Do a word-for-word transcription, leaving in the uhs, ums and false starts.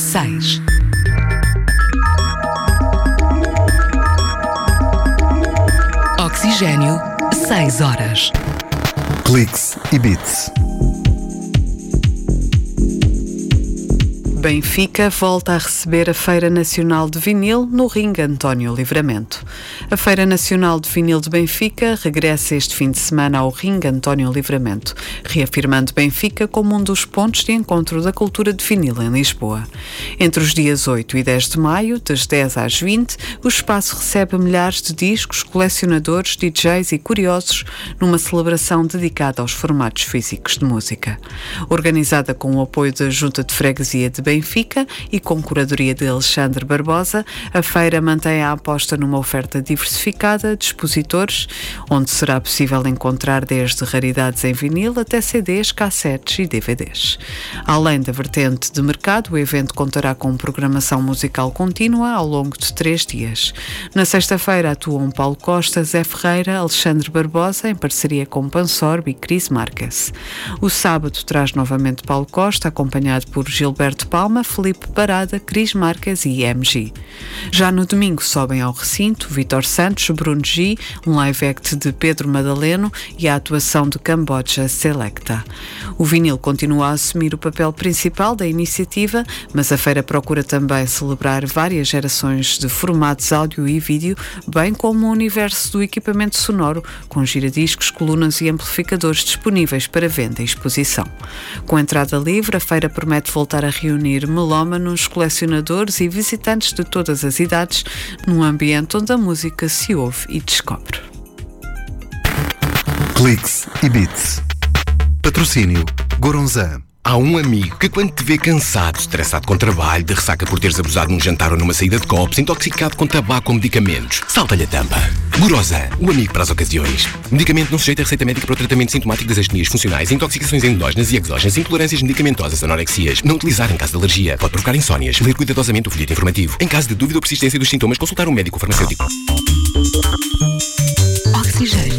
seis. Oxigênio, seis horas. Cliques e Beats. Benfica volta a receber a Feira Nacional de Vinil no Ringue António Livramento. A Feira Nacional de Vinil de Benfica regressa este fim de semana ao Ringue António Livramento, reafirmando Benfica como um dos pontos de encontro da cultura de vinil em Lisboa. Entre os dias oito e dez de maio, das dez às vinte, o espaço recebe milhares de discos, colecionadores, D Js e curiosos numa celebração dedicada aos formatos físicos de música. Organizada com o apoio da Junta de Freguesia de Benfica e com curadoria de Alexandre Barbosa, a feira mantém a aposta numa oferta diversificada de expositores, onde será possível encontrar desde raridades em vinil até C Ds, cassetes e D V Ds. Além da vertente de mercado, o evento contará com programação musical contínua ao longo de três dias. Na sexta-feira atuam Paulo Costa, Zé Ferreira, Alexandre Barbosa, em parceria com Pansorb e Cris Marques. O sábado traz novamente Paulo Costa, acompanhado por Gilberto Palma, Felipe Parada, Cris Marques e M G. Já no domingo sobem ao recinto Vítor Santos, Bruno G, um live act de Pedro Madaleno e a atuação de Camboja Selecta. O vinil continua a assumir o papel principal da iniciativa, mas a feira procura também celebrar várias gerações de formatos áudio e vídeo, bem como o universo do equipamento sonoro, com giradiscos, colunas e amplificadores disponíveis para venda e exposição. Com entrada livre, a feira promete voltar a reunir melómanos, colecionadores e visitantes de todas as idades num ambiente onde a música se ouve e descobre. Cliques e Beats. Patrocínio Goronzan. Há um amigo que quando te vê cansado, estressado com trabalho, de ressaca por teres abusado num jantar ou numa saída de copos, intoxicado com tabaco ou medicamentos, salta-lhe a tampa. Goronzan, o amigo para as ocasiões. Medicamento não sujeito a receita médica para o tratamento sintomático das astenias funcionais, intoxicações endógenas e exógenas, intolerâncias medicamentosas, anorexias. Não utilizar em caso de alergia. Pode provocar insónias. Ler cuidadosamente o folheto informativo. Em caso de dúvida ou persistência dos sintomas, consultar um médico farmacêutico. Oxigênio.